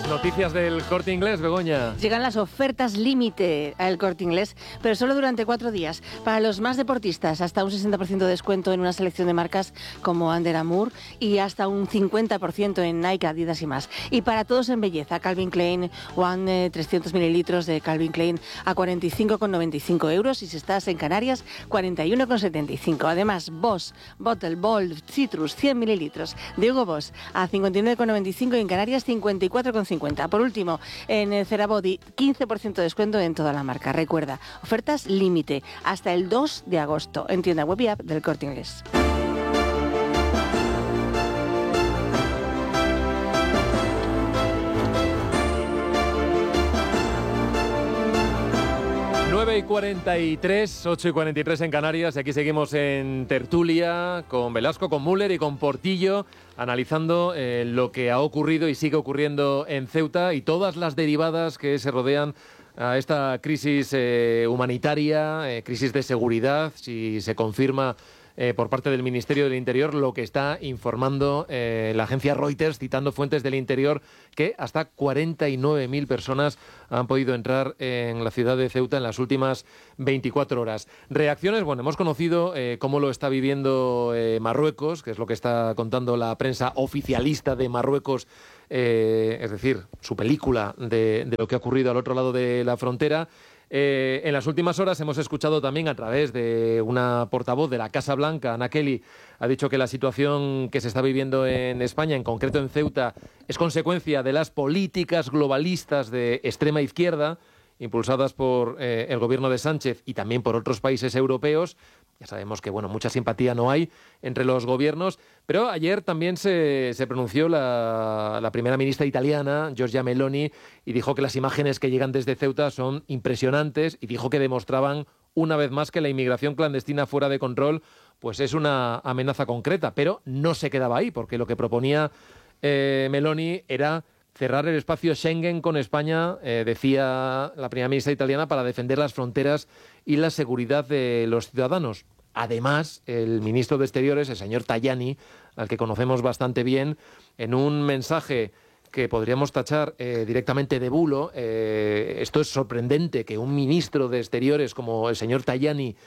Noticias del Corte Inglés, Begoña. Llegan las ofertas límite al Corte Inglés, pero solo durante 4 días. Para los más deportistas, hasta un 60% de descuento en una selección de marcas como Under Armour y hasta un 50% en Nike, Adidas y más. Y para todos en belleza, Calvin Klein One 300 mililitros de Calvin Klein a 45,95 euros y si estás en Canarias, 41,75. Además, Boss Bottle Bold Citrus 100 mililitros de Hugo Boss a 59,95 y en Canarias 54,50. Por último, en Cerabody, 15% de descuento en toda la marca. Recuerda, ofertas límite hasta el 2 de agosto en tienda web y app del Corte Inglés. Y 43, 8 y 43 en Canarias, y aquí seguimos en tertulia con Velasco, con Müller y con Portillo, analizando lo que ha ocurrido y sigue ocurriendo en Ceuta y todas las derivadas que se rodean a esta crisis humanitaria, crisis de seguridad, si se confirma por parte del Ministerio del Interior lo que está informando la agencia Reuters, citando fuentes del interior, que hasta 49.000 personas han podido entrar en la ciudad de Ceuta en las últimas 24 horas. Reacciones, bueno, hemos conocido cómo lo está viviendo Marruecos, que es lo que está contando la prensa oficialista de Marruecos, es decir, su película de lo que ha ocurrido al otro lado de la frontera. En las últimas horas hemos escuchado también a través de una portavoz de la Casa Blanca, Anna Kelly, ha dicho que la situación que se está viviendo en España, en concreto en Ceuta, es consecuencia de las políticas globalistas de extrema izquierda, impulsadas por el gobierno de Sánchez y también por otros países europeos. Ya sabemos que mucha simpatía no hay entre los gobiernos, pero ayer también se pronunció la primera ministra italiana, Giorgia Meloni, y dijo que las imágenes que llegan desde Ceuta son impresionantes y dijo que demostraban una vez más que la inmigración clandestina fuera de control pues es una amenaza concreta, pero no se quedaba ahí, porque lo que proponía Meloni era cerrar el espacio Schengen con España, decía la primera ministra italiana, para defender las fronteras y la seguridad de los ciudadanos. Además, el ministro de Exteriores, el señor Tajani, al que conocemos bastante bien, en un mensaje que podríamos tachar directamente de bulo, esto es sorprendente que un ministro de Exteriores como el señor Tajani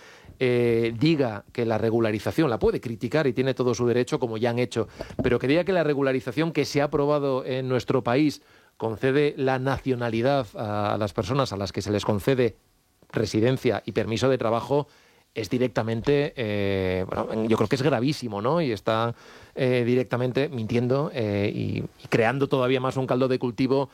diga que la regularización, la puede criticar y tiene todo su derecho, como ya han hecho, pero que diga que la regularización que se ha aprobado en nuestro país concede la nacionalidad a las personas a las que se les concede residencia y permiso de trabajo, es directamente, yo creo que es gravísimo, ¿no? Y está directamente mintiendo y creando todavía más un caldo de cultivo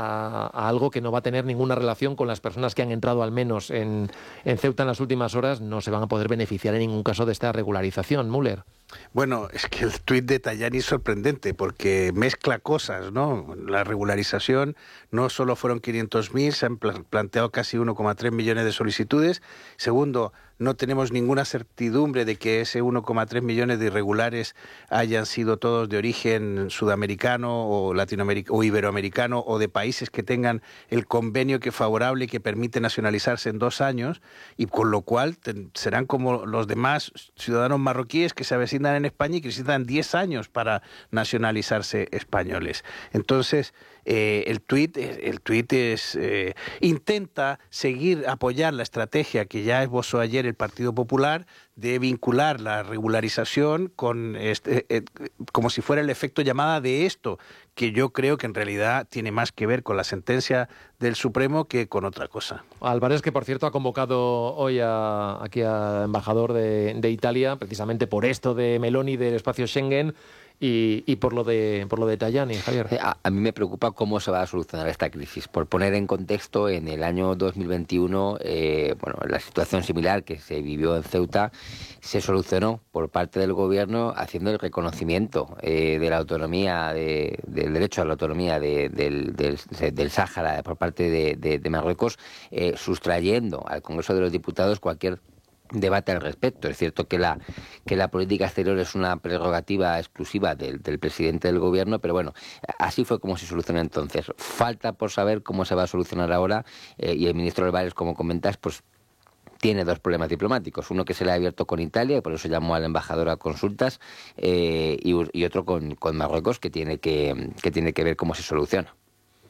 a algo que no va a tener ninguna relación con las personas que han entrado al menos en Ceuta en las últimas horas. No se van a poder beneficiar en ningún caso de esta regularización. Müller. Bueno, es que el tuit de Tajani es sorprendente porque mezcla cosas, ¿no? La regularización no solo fueron 500.000, se han planteado casi 1,3 millones de solicitudes. Segundo, no tenemos ninguna certidumbre de que ese 1,3 millones de irregulares hayan sido todos de origen sudamericano o latinoamericano o iberoamericano o de países que tengan el convenio que favorable y que permite nacionalizarse en 2 años, y con lo cual serán como los demás ciudadanos marroquíes que se avecinan en España y que necesitan 10 años para nacionalizarse españoles. Entonces, el tuit intenta apoyar la estrategia que ya esbozó ayer el Partido Popular de vincular la regularización con como si fuera el efecto llamada de esto, que yo creo que en realidad tiene más que ver con la sentencia del Supremo que con otra cosa. Álvarez, que por cierto ha convocado hoy aquí al embajador de Italia, precisamente por esto de Meloni del espacio Schengen y por lo de Tajani, Javier. A mí me preocupa cómo se va a solucionar esta crisis. Por poner en contexto, en el año 2021, la situación similar que se vivió en Ceuta se solucionó por parte del gobierno haciendo el reconocimiento de la autonomía, del derecho a la autonomía del Sáhara por parte de Marruecos, sustrayendo al Congreso de los Diputados cualquier debate al respecto. Es cierto que la política exterior es una prerrogativa exclusiva del presidente del gobierno, pero bueno, así fue como se solucionó entonces. Falta por saber cómo se va a solucionar ahora, y el ministro Álvarez, como comentas, pues tiene 2 problemas diplomáticos. Uno que se le ha abierto con Italia, y por eso llamó al embajador a consultas, y otro con Marruecos, que tiene que ver cómo se soluciona.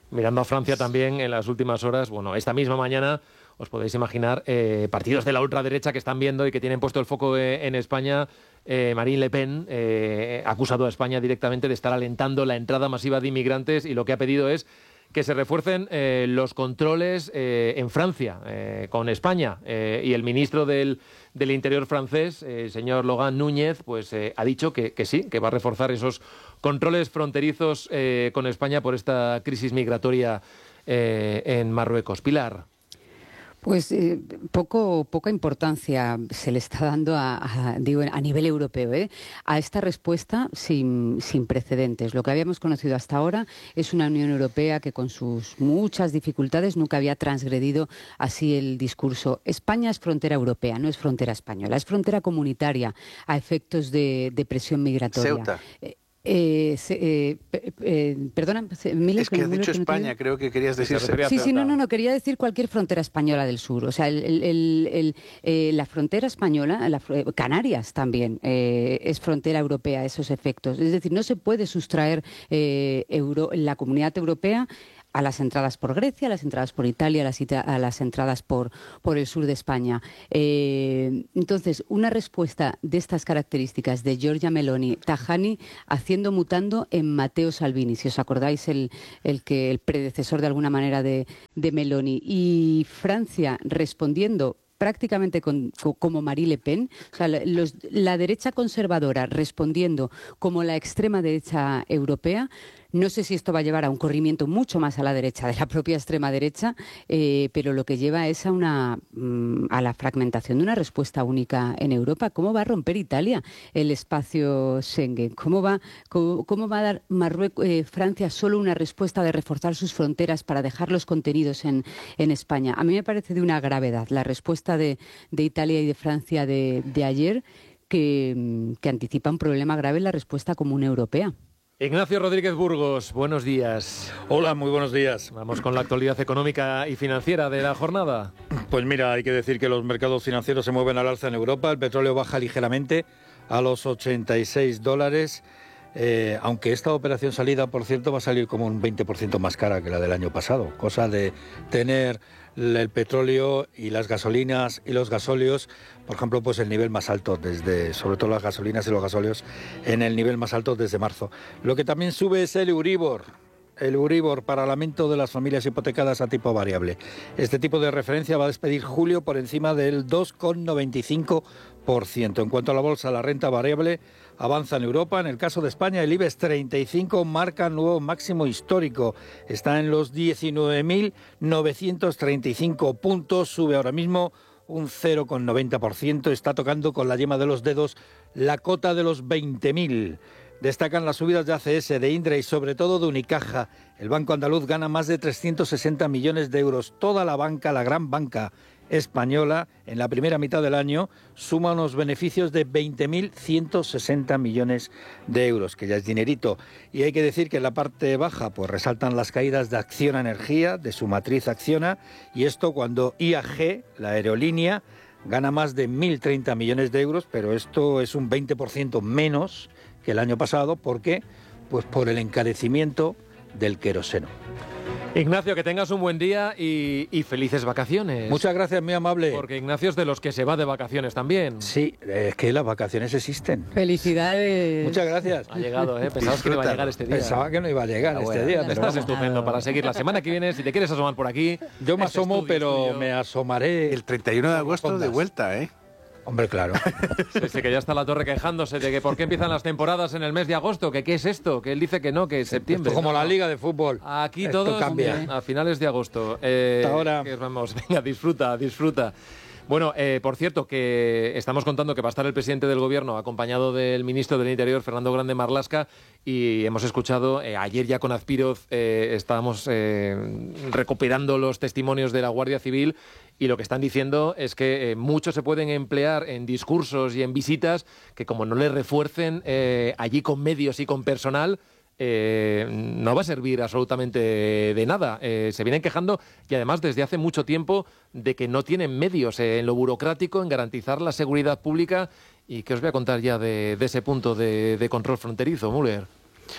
Mirando a Francia también en las últimas horas, bueno, esta misma mañana os podéis imaginar partidos de la ultraderecha que están viendo y que tienen puesto el foco en España. Marine Le Pen ha acusado a España directamente de estar alentando la entrada masiva de inmigrantes y lo que ha pedido es que se refuercen los controles en Francia con España. Y el ministro del Interior francés, el señor Laurent Núñez, pues ha dicho que sí, que va a reforzar esos controles fronterizos con España por esta crisis migratoria en Marruecos. Pilar. Pues poca importancia se le está dando a nivel europeo a esta respuesta sin precedentes. Lo que habíamos conocido hasta ahora es una Unión Europea que con sus muchas dificultades nunca había transgredido así el discurso. España es frontera europea, no es frontera española, es frontera comunitaria a efectos de presión migratoria. Ceuta. Perdona, es que has dicho España, creo que querías decir. Sí, no, quería decir cualquier frontera española del sur. O sea, la frontera española, Canarias también es frontera europea a esos efectos. Es decir, no se puede sustraer la Comunidad Europea a las entradas por Grecia, a las entradas por Italia, a las entradas por el sur de España. Entonces, una respuesta de estas características de Giorgia Meloni, Tajani mutando en Matteo Salvini, si os acordáis, el predecesor de alguna manera de Meloni, y Francia respondiendo prácticamente como Marine Le Pen, o sea, la derecha conservadora respondiendo como la extrema derecha europea. No sé si esto va a llevar a un corrimiento mucho más a la derecha de la propia extrema derecha, pero lo que lleva es a la fragmentación de una respuesta única en Europa. ¿Cómo va a romper Italia el espacio Schengen? ¿Cómo va a dar Francia solo una respuesta de reforzar sus fronteras para dejarlos contenidos en España? A mí me parece de una gravedad la respuesta de Italia y de Francia de ayer que anticipa un problema grave en la respuesta común europea. Ignacio Rodríguez Burgos, buenos días. Hola, muy buenos días. Vamos con la actualidad económica y financiera de la jornada. Pues mira, hay que decir que los mercados financieros se mueven al alza en Europa. El petróleo baja ligeramente a los $86. Aunque esta operación salida, por cierto, va a salir como un 20% más cara que la del año pasado. Cosa de tener el petróleo y las gasolinas y los gasóleos, por ejemplo, pues el nivel más alto sobre todo las gasolinas y los gasóleos, en el nivel más alto desde marzo. Lo que también sube es el Euribor. El Euribor para lamento de las familias hipotecadas a tipo variable. Este tipo de referencia va a despedir julio por encima del 2,95%. En cuanto a la bolsa, la renta variable avanza en Europa. En el caso de España, el IBEX 35 marca nuevo máximo histórico. Está en los 19.935 puntos. Sube ahora mismo un 0,90%. Está tocando con la yema de los dedos la cota de los 20.000. Destacan las subidas de ACS, de Indra y sobre todo de Unicaja. El Banco Andaluz gana más de 360 millones de euros. Toda la banca, la gran banca española, en la primera mitad del año, suma unos beneficios de 20.160 millones de euros, que ya es dinerito. Y hay que decir que en la parte baja pues resaltan las caídas de Acciona Energía, de su matriz Acciona, y esto cuando IAG, la aerolínea, gana más de 1.030 millones de euros, pero esto es un 20% menos que el año pasado. ¿Por qué? Pues por el encarecimiento del queroseno. Ignacio, que tengas un buen día y felices vacaciones. Muchas gracias, muy amable. Porque Ignacio es de los que se va de vacaciones también. Sí, es que las vacaciones existen. Felicidades. Muchas gracias. Ha llegado, Pensabas que no iba a llegar este día. Pensaba que no iba a llegar este día. Pero estás estupendo para seguir la semana que viene. Si te quieres asomar por aquí. Yo me asomo, pero me asomaré. El 31 de agosto de vuelta, ¿eh? Hombre, claro. Sí, que ya está la Torre quejándose de que por qué empiezan las temporadas en el mes de agosto, que qué es esto, que él dice que no, que es septiembre. Esto como la Liga de Fútbol. Aquí esto todos cambia. A finales de agosto. Ahora. Vamos, venga, disfruta. Bueno, por cierto, que estamos contando que va a estar el presidente del Gobierno acompañado del ministro del Interior, Fernando Grande Marlaska, y hemos escuchado, ayer ya con Azpiroz estábamos recuperando los testimonios de la Guardia Civil, y lo que están diciendo es que muchos se pueden emplear en discursos y en visitas que como no les refuercen allí con medios y con personal, no va a servir absolutamente de nada. Se vienen quejando y además desde hace mucho tiempo de que no tienen medios en lo burocrático, en garantizar la seguridad pública. ¿Y qué os voy a contar ya de ese punto de control fronterizo, Müller?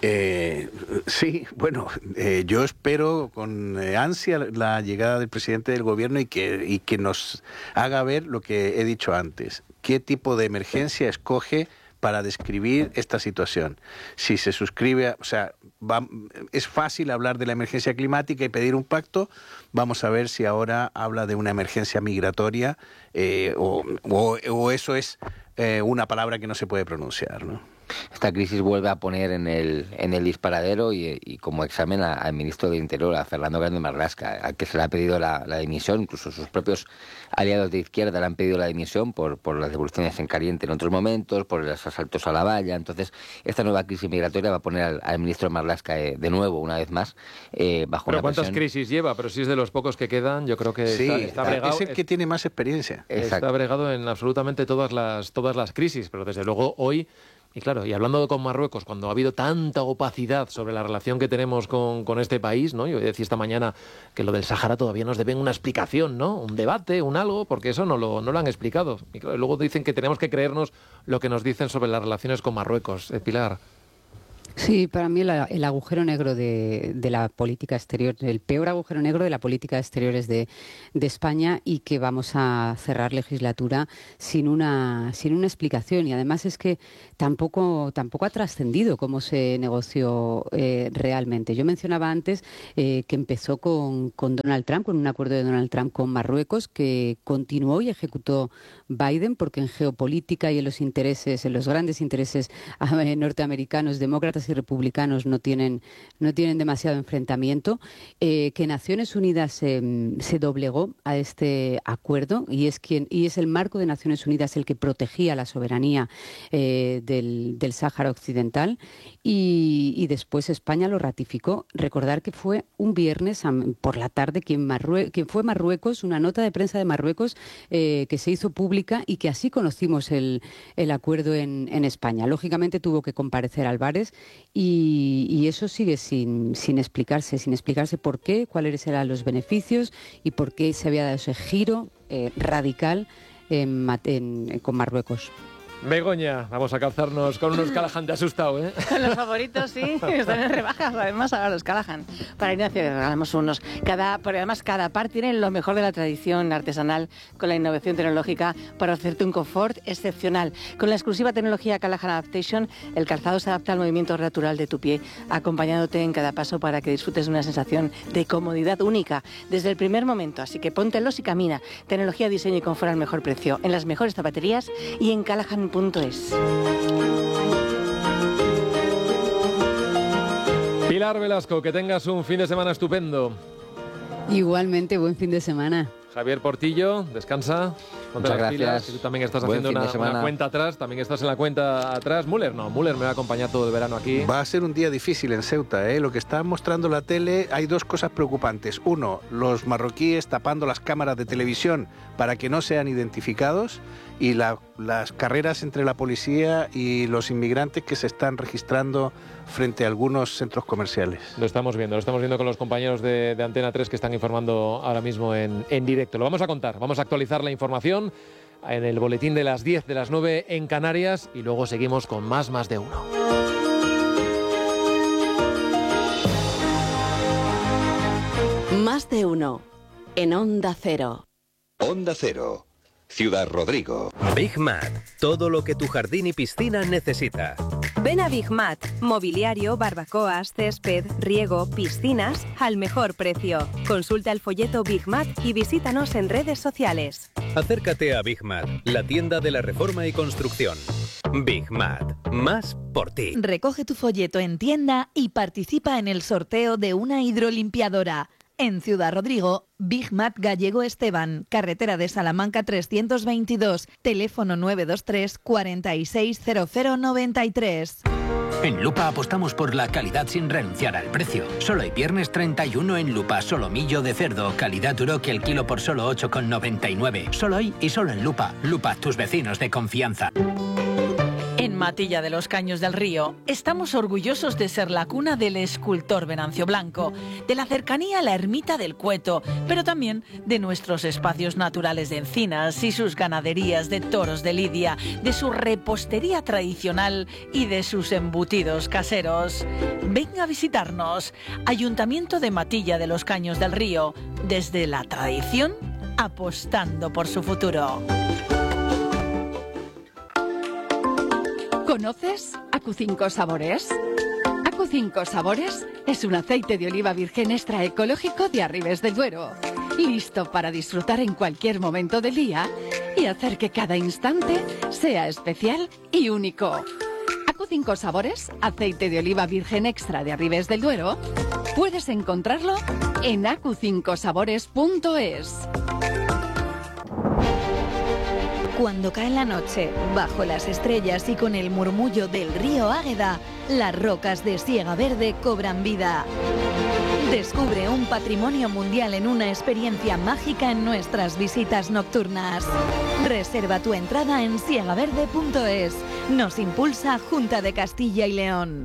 Sí, bueno, yo espero con ansia la llegada del presidente del gobierno y que nos haga ver lo que he dicho antes. ¿Qué tipo de emergencia escoge para describir esta situación? Si se suscribe, es fácil hablar de la emergencia climática y pedir un pacto. Vamos a ver si ahora habla de una emergencia migratoria o eso es una palabra que no se puede pronunciar, ¿no? Esta crisis vuelve a poner en el disparadero y como examen al ministro del Interior, a Fernando Grande Marlaska, al que se le ha pedido la dimisión. Incluso sus propios aliados de izquierda le han pedido la dimisión por las devoluciones en caliente en otros momentos, por los asaltos a la valla. Entonces, esta nueva crisis migratoria va a poner al ministro Marlaska de nuevo, una vez más, bajo ¿Pero una cuántas presión. crisis lleva? Pero si es de los pocos que quedan, yo creo que Sí, está bregado. es el que tiene más experiencia. Exacto. Está bregado en absolutamente todas las crisis, pero desde luego hoy. Y claro, y hablando con Marruecos, cuando ha habido tanta opacidad sobre la relación que tenemos con este país, ¿no? Yo decía esta mañana que lo del Sáhara todavía nos deben una explicación, ¿no? Un debate, un algo, porque eso no lo han explicado. Y claro, luego dicen que tenemos que creernos lo que nos dicen sobre las relaciones con Marruecos. Pilar. Sí, para mí el agujero negro de la política exterior, el peor agujero negro de la política exteriores de España, y que vamos a cerrar legislatura sin una explicación. Y además es que tampoco ha trascendido cómo se negoció realmente. Yo mencionaba antes que empezó con Donald Trump, con un acuerdo de Donald Trump con Marruecos, que continuó y ejecutó Biden, porque en geopolítica y en los grandes intereses norteamericanos, demócratas y republicanos no tienen demasiado enfrentamiento, que Naciones Unidas se doblegó a este acuerdo y es el marco de Naciones Unidas el que protegía la soberanía del Sáhara Occidental, y después España lo ratificó. Recordar que fue un viernes por la tarde quien fue Marruecos, una nota de prensa de Marruecos que se hizo pública, y que así conocimos el acuerdo en España. Lógicamente tuvo que comparecer Álvarez, y eso sigue sin explicarse por qué, cuáles eran los beneficios y por qué se había dado ese giro radical con Marruecos. Begoña, vamos a calzarnos con unos Callahan. Te ha asustado, ¿eh? Los favoritos, sí, están en rebajas. Además, ahora los Callahan. Para Ignacio regalamos unos. Pero además, cada par tiene lo mejor de la tradición artesanal con la innovación tecnológica para hacerte un confort excepcional. Con la exclusiva tecnología Callahan Adaptation, el calzado se adapta al movimiento natural de tu pie, acompañándote en cada paso para que disfrutes de una sensación de comodidad única desde el primer momento. Así que póntelos y camina. Tecnología, diseño y confort al mejor precio, en las mejores zapaterías y en Callahan.es. Pilar Velasco, que tengas un fin de semana estupendo. Igualmente, buen fin de semana. Javier Portillo, descansa. Muchas gracias. Tú también estás Buen haciendo fin de una cuenta atrás. También estás en la cuenta atrás. Müller me va a acompañar todo el verano aquí. Va a ser un día difícil en Ceuta, ¿eh? Lo que está mostrando la tele, hay dos cosas preocupantes. Uno, los marroquíes tapando las cámaras de televisión para que no sean identificados, y las carreras entre la policía y los inmigrantes que se están registrando frente a algunos centros comerciales. Lo estamos viendo con los compañeros de Antena 3 que están informando ahora mismo en directo. Lo vamos a contar, vamos a actualizar la información en el boletín de las 10, de las 9 en Canarias, y luego seguimos con más de uno. Más de uno en Onda Cero. Onda Cero, Ciudad Rodrigo. Big Mat, todo lo que tu jardín y piscina necesita. Ven a Big Mat, mobiliario, barbacoas, césped, riego, piscinas, al mejor precio. Consulta el folleto Big Mat y visítanos en redes sociales. Acércate a Big Mat, la tienda de la reforma y construcción. Big Mat, más por ti. Recoge tu folleto en tienda y participa en el sorteo de una hidrolimpiadora. En Ciudad Rodrigo, Big Mat Gallego Esteban, carretera de Salamanca 322, teléfono 923 460093. En Lupa apostamos por la calidad sin renunciar al precio. Solo el viernes 31 en Lupa, solomillo de cerdo, calidad Uroque el kilo por solo 8,99. Solo hoy y solo en Lupa. Lupa, tus vecinos de confianza. En Matilla de los Caños del Río estamos orgullosos de ser la cuna del escultor Venancio Blanco, de la cercanía a la ermita del Cueto, pero también de nuestros espacios naturales de encinas y sus ganaderías de toros de lidia, de su repostería tradicional y de sus embutidos caseros. Ven a visitarnos. Ayuntamiento de Matilla de los Caños del Río, desde la tradición, apostando por su futuro. ¿Conoces Acu5 Sabores? Acu5 Sabores es un aceite de oliva virgen extra ecológico de Arribes del Duero, listo para disfrutar en cualquier momento del día y hacer que cada instante sea especial y único. Acu5 Sabores, aceite de oliva virgen extra de Arribes del Duero, puedes encontrarlo en acu5sabores.es. Cuando cae la noche, bajo las estrellas y con el murmullo del río Águeda, las rocas de Siega Verde cobran vida. Descubre un patrimonio mundial en una experiencia mágica en nuestras visitas nocturnas. Reserva tu entrada en siegaverde.es. Nos impulsa Junta de Castilla y León.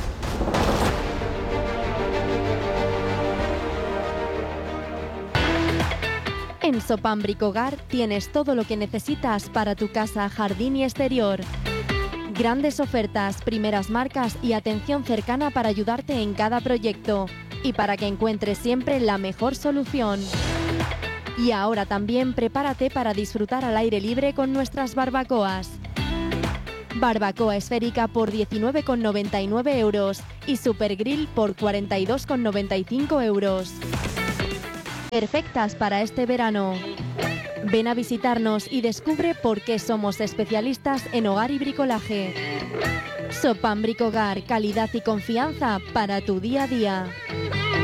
En Sopam Bricogar tienes todo lo que necesitas para tu casa, jardín y exterior. Grandes ofertas, primeras marcas y atención cercana para ayudarte en cada proyecto y para que encuentres siempre la mejor solución. Y ahora también prepárate para disfrutar al aire libre con nuestras barbacoas. Barbacoa esférica por 19,99 euros y Super Grill por 42,95 euros. Perfectas para este verano. Ven a visitarnos y descubre por qué somos especialistas en hogar y bricolaje. Sopam Bricogar, calidad y confianza para tu día a día.